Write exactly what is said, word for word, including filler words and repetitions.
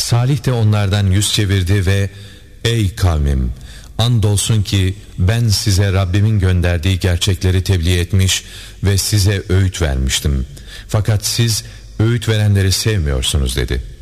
Salih de onlardan yüz çevirdi ve ''Ey kavmim, andolsun ki ben size Rabbimin gönderdiği gerçekleri tebliğ etmiş ve size öğüt vermiştim. Fakat siz öğüt verenleri sevmiyorsunuz.'' dedi.